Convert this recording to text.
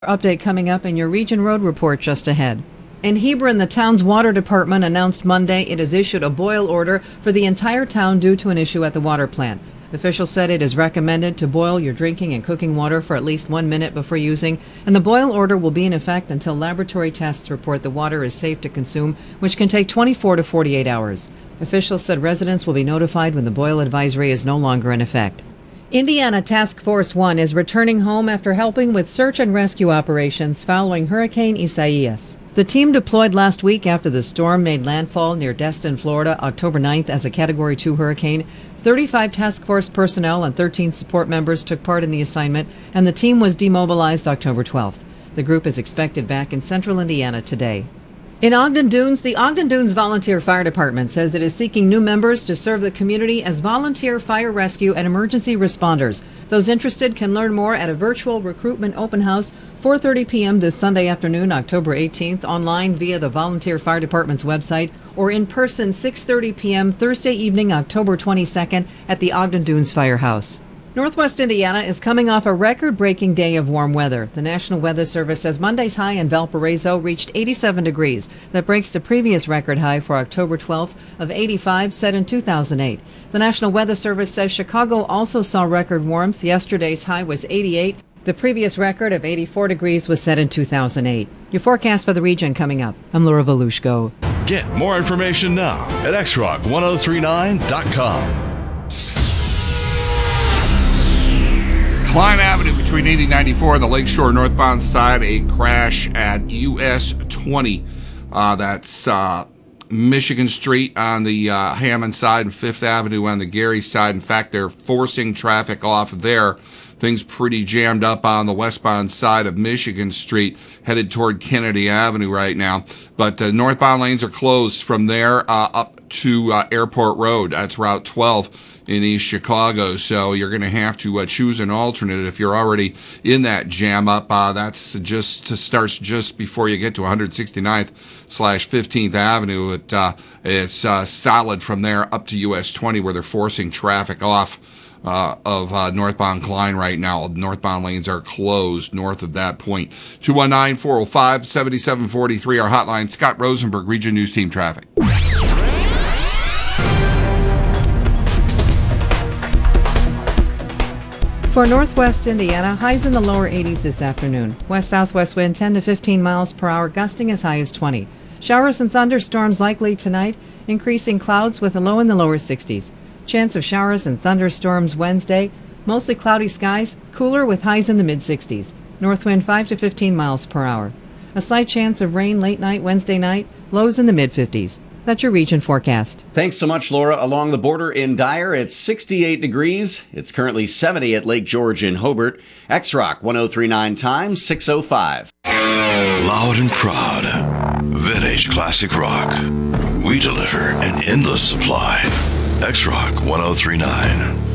Update coming up in your Region Road report just ahead. In Hebron, the town's water department announced Monday it has issued a boil order for the entire town due to an issue at the water plant. Officials said it is recommended to boil your drinking and cooking water for at least 1 minute before using, and the boil order will be in effect until laboratory tests report the water is safe to consume, which can take 24 to 48 hours. Officials said residents will be notified when the boil advisory is no longer in effect. Indiana Task Force 1 is returning home after helping with search and rescue operations following Hurricane Isaias. The team deployed last week after the storm made landfall near Destin, Florida, October 9th as a Category 2 hurricane. 35 task force personnel and 13 support members took part in the assignment, and the team was demobilized October 12th. The group is expected back in central Indiana today. In Ogden Dunes, the Ogden Dunes Volunteer Fire Department says it is seeking new members to serve the community as volunteer fire rescue and emergency responders. Those interested can learn more at a virtual recruitment open house, 4:30 p.m. this Sunday afternoon, October 18th, online via the Volunteer Fire Department's website, or in person 6:30 p.m. Thursday evening, October 22nd at the Ogden Dunes Firehouse. Northwest Indiana is coming off a record-breaking day of warm weather. The National Weather Service says Monday's high in Valparaiso reached 87 degrees. That breaks the previous record high for October 12th of 85 set in 2008. The National Weather Service says Chicago also saw record warmth. Yesterday's high was 88. The previous record of 84 degrees was set in 2008. Your forecast for the region coming up. I'm Laura Volushko. Get more information now at xrock1039.com. Klein Avenue between 8094 and the Lakeshore northbound side, a crash at US 20. That's Michigan Street on the Hammond side and 5th Avenue on the Gary side. In fact, they're forcing traffic off there. Things pretty jammed up on the westbound side of Michigan Street, headed toward Kennedy Avenue right now. But northbound lanes are closed from there up to Airport Road. That's Route 12 in East Chicago. So you're going to have to choose an alternate if you're already in that jam up. That's starts just before you get to 169th/15th Avenue. It's solid from there up to US 20, where they're forcing traffic off of northbound Klein right now. Northbound lanes are closed north of that point. 219-405-7743, our hotline. Scott Rosenberg, Region News Team Traffic. For Northwest Indiana, highs in the lower 80s this afternoon. West-southwest wind 10 to 15 miles per hour, gusting as high as 20. Showers and thunderstorms likely tonight, increasing clouds with a low in the lower 60s. Chance of showers and thunderstorms Wednesday, mostly cloudy skies, cooler with highs in the mid-60s. North wind 5 to 15 miles per hour. A slight chance of rain late night Wednesday night, lows in the mid-50s. That's your region forecast. Thanks so much, Laura. Along the border in Dyer, it's 68 degrees. It's currently 70 at Lake George in Hobart. X-Rock 1039 Times 605. Loud and proud. Vintage classic rock. We deliver an endless supply. X-Rock 1039.